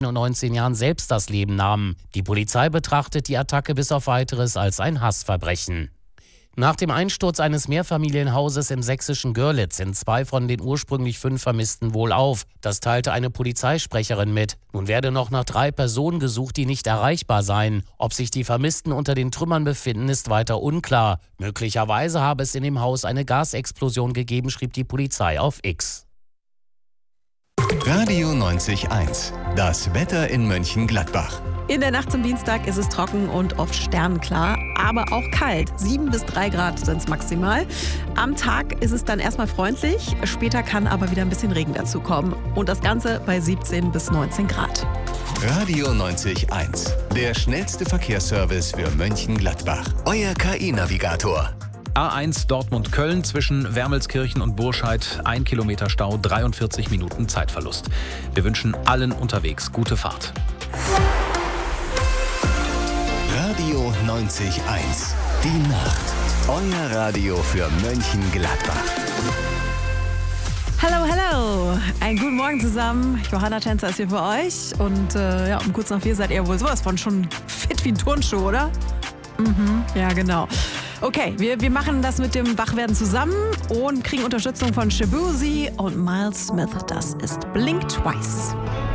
19 Jahren selbst das Leben nahmen. Die Polizei betrachtet die Attacke bis auf Weiteres als ein Hassverbrechen. Nach dem Einsturz eines Mehrfamilienhauses im sächsischen Görlitz sind 2 von den ursprünglich 5 Vermissten wohlauf. Das teilte eine Polizeisprecherin mit. Nun werde noch nach 3 Personen gesucht, die nicht erreichbar seien. Ob sich die Vermissten unter den Trümmern befinden, ist weiter unklar. Möglicherweise habe es in dem Haus eine Gasexplosion gegeben, schrieb die Polizei auf X. Radio 90.1, das Wetter in Mönchengladbach. In der Nacht zum Dienstag ist es trocken und oft sternklar, aber auch kalt. 7 bis 3 Grad sind es maximal. Am Tag ist es dann erstmal freundlich, später kann aber wieder ein bisschen Regen dazukommen. Und das Ganze bei 17 bis 19 Grad. Radio 90.1, der schnellste Verkehrsservice für Mönchengladbach. Euer KI-Navigator. A1 Dortmund-Köln zwischen Wermelskirchen und Burscheid, 1 Kilometer Stau, 43 Minuten Zeitverlust. Wir wünschen allen unterwegs gute Fahrt. Radio 90.1, die Nacht. Euer Radio für Mönchengladbach. Hallo, hallo. Einen guten Morgen zusammen. Johanna Tänzer ist hier für euch. Und um kurz nach 4 seid ihr wohl sowas von schon fit wie ein Turnschuh, oder? Ja, genau. Okay, wir machen das mit dem Wachwerden zusammen und kriegen Unterstützung von Shabuzi und Miles Smith. Das ist Blink Twice.